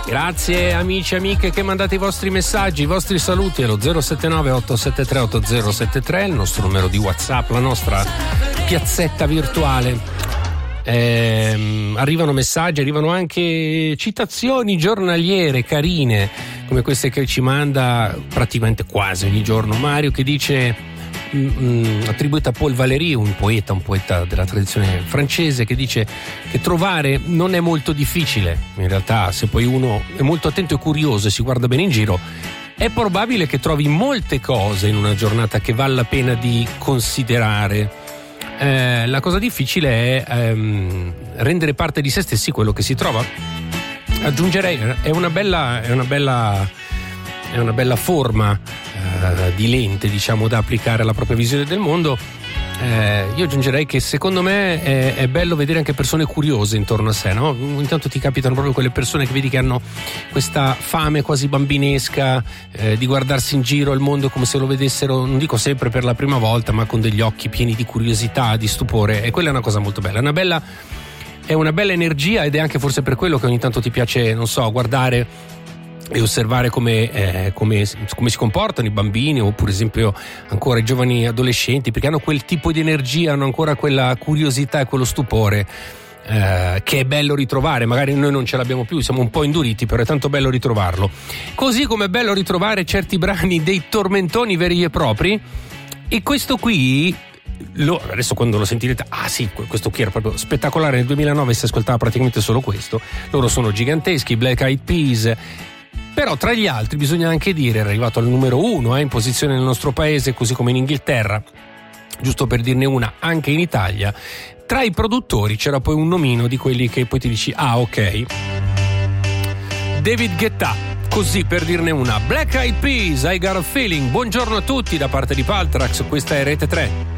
Grazie amici e amiche che mandate i vostri messaggi, i vostri saluti allo 079 873 8073, il nostro numero di WhatsApp, la nostra piazzetta virtuale. Arrivano messaggi, arrivano anche citazioni giornaliere carine, come queste che ci manda praticamente quasi ogni giorno Mario, che dice, attribuita a Paul Valéry, un poeta della tradizione francese, che dice che trovare non è molto difficile. In realtà, se poi uno è molto attento e curioso e si guarda bene in giro, è probabile che trovi molte cose in una giornata che vale la pena di considerare. La cosa difficile è rendere parte di se stessi quello che si trova. Aggiungerei, è una bella forma di lente, diciamo, da applicare alla propria visione del mondo. Io aggiungerei che secondo me è bello vedere anche persone curiose intorno a sé, no? Intanto ti capitano proprio quelle persone che vedi che hanno questa fame quasi bambinesca di guardarsi in giro il mondo come se lo vedessero, non dico sempre per la prima volta, ma con degli occhi pieni di curiosità, di stupore, e quella è una cosa molto bella. È una bella energia, ed è anche forse per quello che ogni tanto ti piace, non so, guardare e osservare come si comportano i bambini, o per esempio ancora i giovani adolescenti, perché hanno quel tipo di energia, hanno ancora quella curiosità e quello stupore che è bello ritrovare. Magari noi non ce l'abbiamo più, siamo un po' induriti, però è tanto bello ritrovarlo, così come è bello ritrovare certi brani dei tormentoni veri e propri. E questo qui, adesso quando lo sentirete, sì, questo qui era proprio spettacolare, nel 2009 si ascoltava praticamente solo questo. Loro sono giganteschi, Black Eyed Peas. Però tra gli altri bisogna anche dire, è arrivato al numero 1 in posizione nel nostro paese, così come in Inghilterra, giusto per dirne una, anche in Italia. Tra i produttori c'era poi un nomino di quelli che poi ti dici, ok, David Guetta, così per dirne una. Black Eyed Peas, I Got a Feeling. Buongiorno a tutti da parte di Paltrax, questa è Rete 3.